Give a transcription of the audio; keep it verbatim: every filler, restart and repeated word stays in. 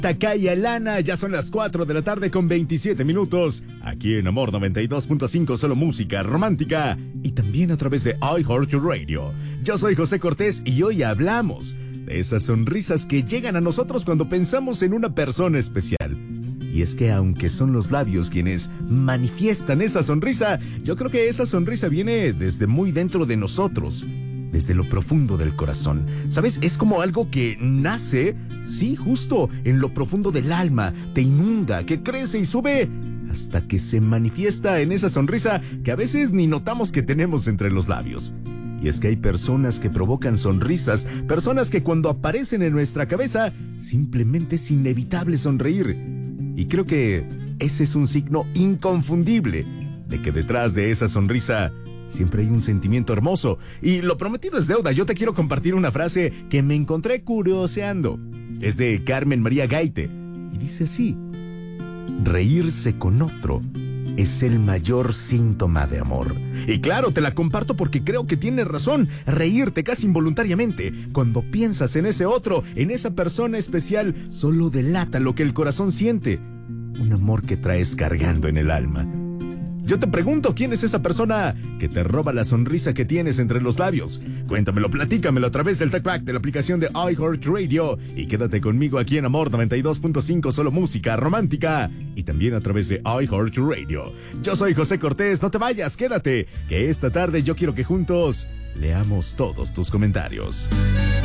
Takaya Lana, ya son las cuatro de la tarde con veintisiete minutos, aquí en Amor noventa y dos punto cinco, solo música romántica, y también a través de iHeartRadio. Yo soy José Cortés y hoy hablamos de esas sonrisas que llegan a nosotros cuando pensamos en una persona especial. Y es que aunque son los labios quienes manifiestan esa sonrisa, yo creo que esa sonrisa viene desde muy dentro de nosotros, desde lo profundo del corazón. ¿Sabes? Es como algo que nace, sí, justo en lo profundo del alma, te inunda, que crece y sube hasta que se manifiesta en esa sonrisa que a veces ni notamos que tenemos entre los labios. Y es que hay personas que provocan sonrisas, personas que cuando aparecen en nuestra cabeza, simplemente es inevitable sonreír. Y creo que ese es un signo inconfundible de que detrás de esa sonrisa siempre hay un sentimiento hermoso. Y lo prometido es deuda. Yo te quiero compartir una frase que me encontré curioseando. Es de Carmen María Gaite. Y dice así: reírse con otro es el mayor síntoma de amor. Y claro, te la comparto porque creo que tienes razón. Reírte casi involuntariamente cuando piensas en ese otro, en esa persona especial, solo delata lo que el corazón siente. Un amor que traes cargando en el alma. Yo te pregunto, ¿quién es esa persona que te roba la sonrisa que tienes entre los labios? Cuéntamelo, platícamelo a través del TalkBack de la aplicación de iHeartRadio. Y quédate conmigo aquí en Amor noventa y dos punto cinco, solo música romántica. Y también a través de iHeartRadio. Yo soy José Cortés, no te vayas, quédate, que esta tarde yo quiero que juntos leamos todos tus comentarios.